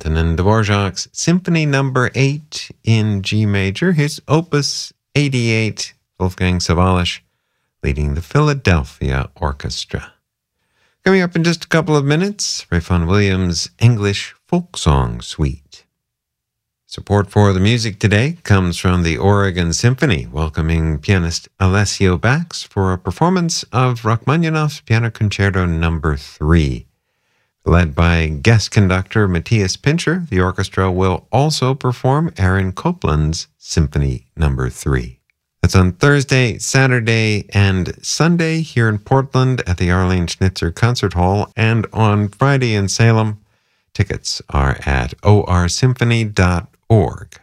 Antonin Dvorak's Symphony No. 8 in G major, his Opus 88, Wolfgang Sawallisch leading the Philadelphia Orchestra. Coming up in just a couple of minutes, Ralph Vaughan Williams' English Folk Song Suite. Support for the music today comes from the Oregon Symphony, welcoming pianist Alessio Bax for a performance of Rachmaninoff's Piano Concerto No. 3. Led by guest conductor Matthias Pincher, the orchestra will also perform Aaron Copland's Symphony No. 3. That's on Thursday, Saturday, and Sunday here in Portland at the Arlene Schnitzer Concert Hall, and on Friday in Salem. Tickets are at orsymphony.org.